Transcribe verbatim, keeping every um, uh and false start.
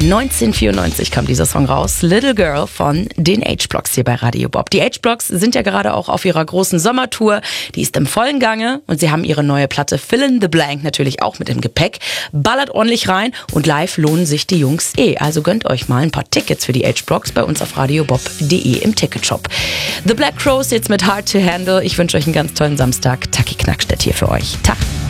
neunzehnhundertvierundneunzig kam dieser Song raus, Little Girl von den H-Blocks hier bei Radio Bob. Die H-Blocks sind ja gerade auch auf ihrer großen Sommertour, die ist im vollen Gange und sie haben ihre neue Platte Fill in the Blank natürlich auch mit im Gepäck. Ballert ordentlich rein und live lohnen sich die Jungs eh. Also gönnt euch mal ein paar Tickets für die H-Blocks bei uns auf radiobob punkt de im Ticketshop. The Black Crowes jetzt mit Hard to Handle. Ich wünsche euch einen ganz tollen Samstag. Taki Knackstedt hier für euch. Tag.